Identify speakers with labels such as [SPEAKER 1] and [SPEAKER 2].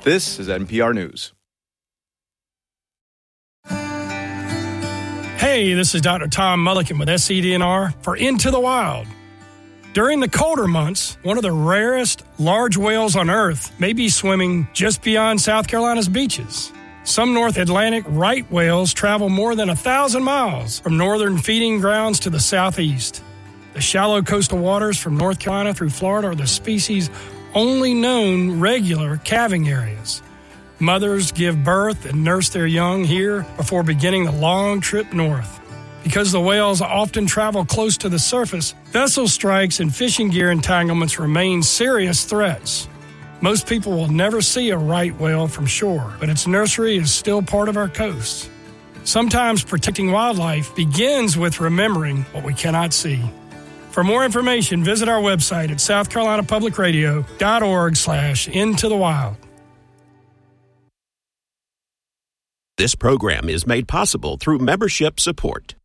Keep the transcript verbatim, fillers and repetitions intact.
[SPEAKER 1] This is N P R News.
[SPEAKER 2] Hey, this is Doctor Tom Mulliken with S C D N R for Into the Wild. During the colder months, one of the rarest large whales on Earth may be swimming just beyond South Carolina's beaches. Some North Atlantic right whales travel more than a thousand miles from northern feeding grounds to the southeast. The shallow coastal waters from North Carolina through Florida are the species' only known regular calving areas. Mothers give birth and nurse their young here before beginning the long trip north. Because the whales often travel close to the surface, vessel strikes and fishing gear entanglements remain serious threats. Most people will never see a right whale from shore, but its nursery is still part of our coasts. Sometimes protecting wildlife begins with remembering what we cannot see. For more information, visit our website at south carolina public radio dot org slash into the wild.
[SPEAKER 3] This program is made possible through membership support.